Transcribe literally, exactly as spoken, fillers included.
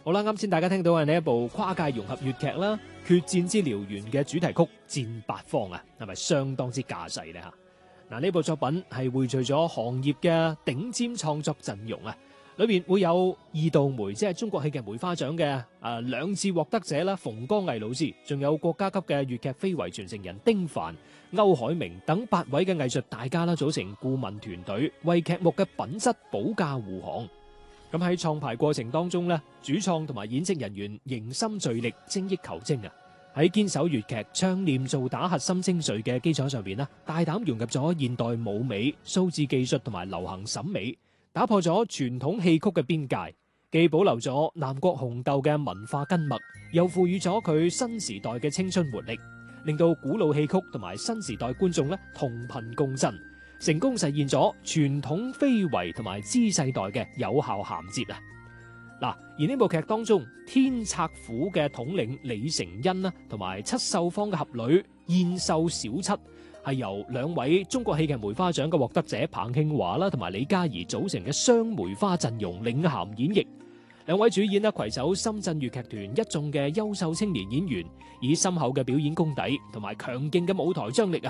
好啦，啱先大家聽到嘅呢一部跨界融合粵劇啦，《決戰之燎原》嘅主題曲《戰八方》啊，係咪相當之架勢呢？吓，嗱，呢部作品係匯聚咗行業嘅頂尖創作陣容啊，裏邊會有二道梅，即係中國戲劇梅花獎嘅誒兩次獲得者啦，馮光毅老師，仲有國家級嘅粵劇非遺傳承人丁凡、歐海明等八位嘅藝術大家啦，組成顧問團隊，為劇目嘅品質保駕護航。咁喺創排過程當中咧，主創同埋演職人員凝心聚力，精益求精啊！喺堅守粵劇唱念做打核心精髓嘅基礎上邊咧，大膽融入咗現代舞美、數字技術同埋流行審美，打破咗傳統戲曲嘅邊界，既保留咗南國紅豆嘅文化根脈，又賦予咗佢新時代嘅青春活力，令到古老戲曲同埋新時代觀眾咧同頻共振，成功實現咗傳統非遺同埋知世代嘅有效銜接啊！嗱，而呢部劇當中，天策府嘅統領李成恩啦，同埋七秀坊嘅俠女燕秀小七，係由兩位中國戲劇梅花獎嘅獲得者彭慶華啦，同埋李嘉怡組成嘅雙梅花陣容領銜演繹。兩位主演呢，攜手深圳粵劇團一眾嘅優秀青年演員，以深厚嘅表演功底同埋強勁嘅舞台張力啊，